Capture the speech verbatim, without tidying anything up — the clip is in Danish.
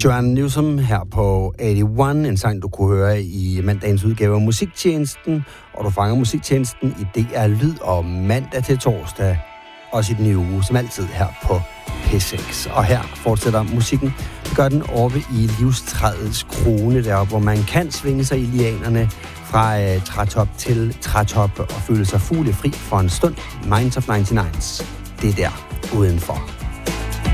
Joanne Newsom her på otteogtyve, en sang, du kunne høre i mandagens udgave af Musiktjenesten, og du fanger Musiktjenesten i D R Lyd og mandag til torsdag, også i den nye uge, som altid her på P seks. Og her fortsætter musikken. Det gør den oppe i livstræets krone, deroppe, hvor man kan svinge sig i lianerne fra øh, trætop til trætop og føle sig fuglefri for en stund. Minds of nioghalvfems. Det er der udenfor.